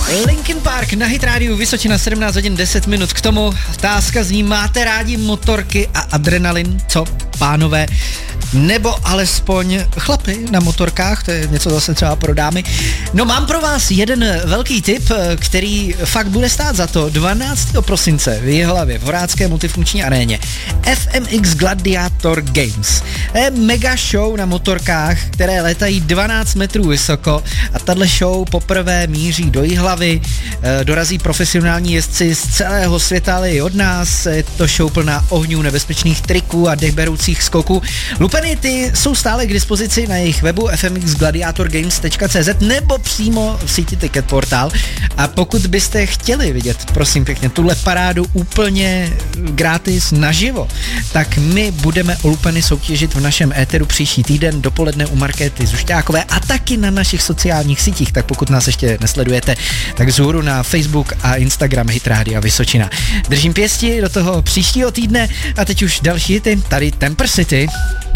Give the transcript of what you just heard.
Linkin Park na Hit Rádiu Vysočina 17 hodin 10 minut. K tomu otázka zní, máte rádi motorky a adrenalin? Co, pánové? Nebo alespoň chlapy na motorkách, to je něco zase třeba pro dámy. No mám pro vás jeden velký tip, který fakt bude stát za to. 12. prosince v Jihlavě v Horácké multifunkční aréně FMX Gladiator Games. To je mega show na motorkách, které letají 12 metrů vysoko a tahle show poprvé míří do Jihlavy. Dorazí profesionální jezdci z celého světa, ale i od nás. Je to show plná ohňů, nebezpečných triků a dechberoucích skoků. Lupenity jsou stále k dispozici na jejich webu fmxgladiatorgames.cz nebo přímo v síti Ticketportal. A pokud byste chtěli vidět, prosím pěkně, tuhle parádu úplně gratis naživo, tak my budeme o lupeny soutěžit v našem éteru příští týden dopoledne u Markéty Zušťákové a taky na našich sociálních sítích. Tak pokud nás ještě nesledujete, tak vzhůru na Facebook a Instagram Hit Rádia Vysočina. Držím pěsti do toho příštího týdne a teď už další hity, tady Temper City.